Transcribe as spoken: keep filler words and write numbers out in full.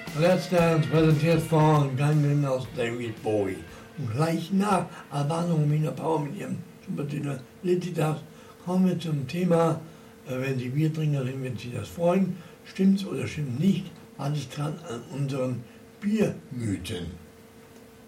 Let's Dance präsentiert von Gangen aus David Bowie. Und gleich nach Albano Mina Power mit ihrem Supertitel Lititas kommen wir zum Thema, äh, wenn Sie Bier trinken, dann werden Sie das freuen. Stimmt's oder stimmt nicht? Was ist dran an unseren Biermythen?